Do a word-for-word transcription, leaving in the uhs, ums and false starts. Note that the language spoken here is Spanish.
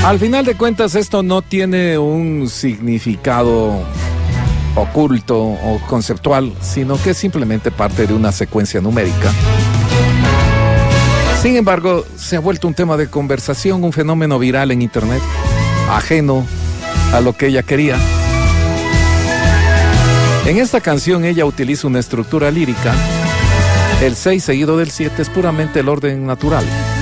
Al final de cuentas, esto no tiene un significado oculto o conceptual, sino que es simplemente parte de una secuencia numérica. Sin embargo, se ha vuelto un tema de conversación, un fenómeno viral en internet, ajeno a lo que ella quería. En esta canción ella utiliza una estructura lírica. El seis seguido del siete es puramente el orden natural.